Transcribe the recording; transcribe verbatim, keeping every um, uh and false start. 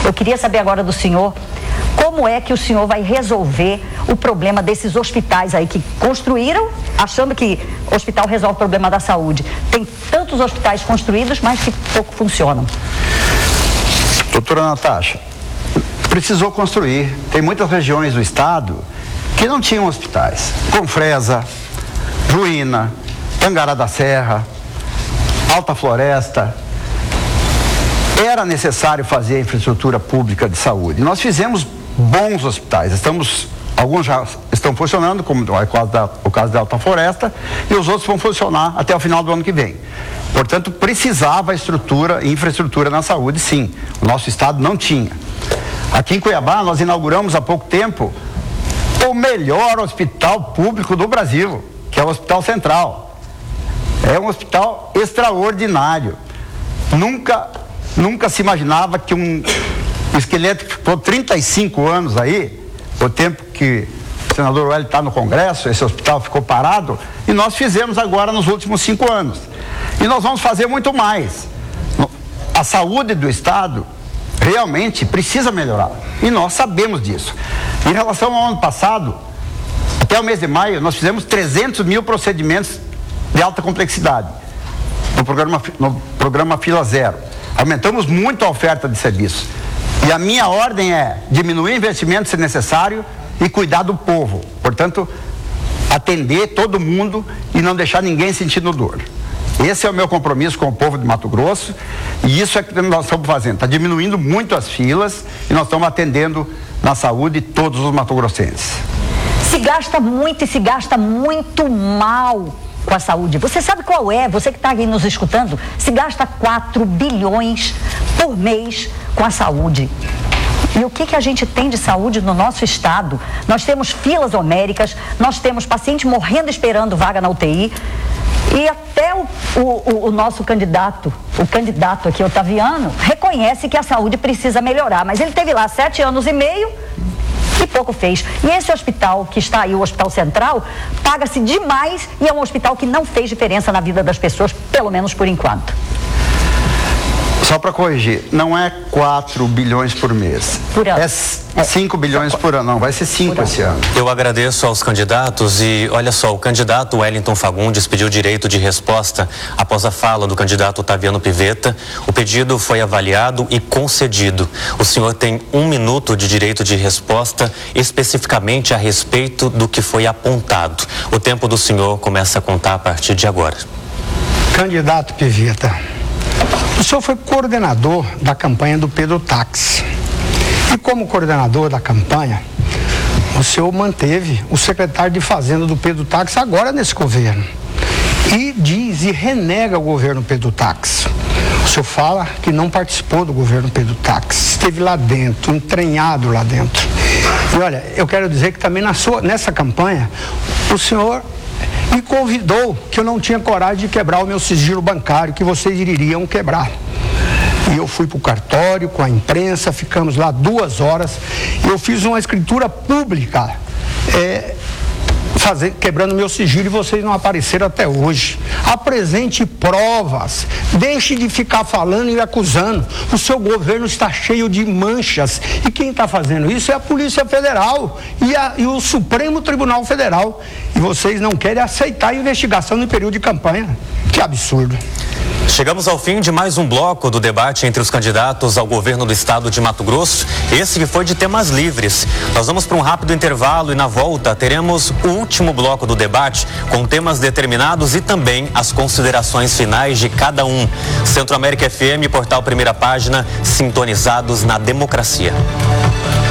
Eu queria saber agora do senhor, como é que o senhor vai resolver o problema desses hospitais aí que construíram, achando que o hospital resolve o problema da saúde. Tem tantos hospitais construídos, mas que pouco funcionam. Doutora Natasha, precisou construir. Tem muitas regiões do estado que não tinham hospitais. Confresa, Juína, Tangará da Serra, Alta Floresta. Era necessário fazer a infraestrutura pública de saúde. Nós fizemos bons hospitais. Estamos, alguns já estão funcionando, como é o caso da, o caso da Alta Floresta, e os outros vão funcionar até o final do ano que vem. Portanto, precisava estrutura e infraestrutura na saúde, sim. O nosso estado não tinha. Aqui em Cuiabá, nós inauguramos há pouco tempo o melhor hospital público do Brasil, que é o Hospital Central. É um hospital extraordinário. Nunca, nunca se imaginava que um esqueleto que ficou trinta e cinco anos aí, o tempo que o senador Wellington está no Congresso, esse hospital ficou parado, e nós fizemos agora nos últimos cinco anos. E nós vamos fazer muito mais. A saúde do estado realmente precisa melhorar. E nós sabemos disso. Em relação ao ano passado, até o mês de maio, nós fizemos trezentos mil procedimentos de alta complexidade no programa, no programa Fila Zero. Aumentamos muito a oferta de serviços. E a minha ordem é diminuir o investimento se necessário e cuidar do povo. Portanto, atender todo mundo e não deixar ninguém sentindo dor. Esse é o meu compromisso com o povo de Mato Grosso, e isso é que nós estamos fazendo. Está diminuindo muito as filas e nós estamos atendendo na saúde todos os matogrossenses. Se gasta muito e se gasta muito mal com a saúde. Você sabe qual é? Você que está aí nos escutando, se gasta quatro bilhões por mês com a saúde. E o que, que a gente tem de saúde no nosso estado? Nós temos filas homéricas, nós temos paciente morrendo esperando vaga na U T I. E até o, o, o nosso candidato, o candidato aqui, Otaviano, reconhece que a saúde precisa melhorar. Mas ele teve lá sete anos e meio e pouco fez. E esse hospital que está aí, o Hospital Central, paga-se demais e é um hospital que não fez diferença na vida das pessoas, pelo menos por enquanto. Só para corrigir, não é quatro bilhões por mês. Por ano. É cinco bilhões por ano. Não, vai ser cinco esse ano. Eu agradeço aos candidatos e, olha só, o candidato Wellington Fagundes pediu direito de resposta após a fala do candidato Otaviano Pivetta. O pedido foi avaliado e concedido. O senhor tem um minuto de direito de resposta especificamente a respeito do que foi apontado. O tempo do senhor começa a contar a partir de agora. Candidato Pivetta, o senhor foi coordenador da campanha do Pedro Táxi. E como coordenador da campanha, o senhor manteve o secretário de Fazenda do Pedro Táxi agora nesse governo. E diz e renega o governo Pedro Táxi. O senhor fala que não participou do governo Pedro Táxi, esteve lá dentro, entranhado lá dentro. E olha, eu quero dizer que também na sua, nessa campanha, o senhor me convidou que eu não tinha coragem de quebrar o meu sigilo bancário, que vocês iriam quebrar. E eu fui para o cartório com a imprensa, ficamos lá duas horas, e eu fiz uma escritura pública, é, fazer, quebrando meu sigilo, e vocês não apareceram até hoje. Apresente provas, deixe de ficar falando e acusando. O seu governo está cheio de manchas, e quem está fazendo isso é a Polícia Federal e, a, e o Supremo Tribunal Federal. E vocês não querem aceitar a investigação no período de campanha. Que absurdo. Chegamos ao fim de mais um bloco do debate entre os candidatos ao governo do estado de Mato Grosso, esse que foi de temas livres. Nós vamos para um rápido intervalo e na volta teremos o último bloco do debate com temas determinados e também as considerações finais de cada um. Centro América F M, Portal Primeira Página, sintonizados na democracia.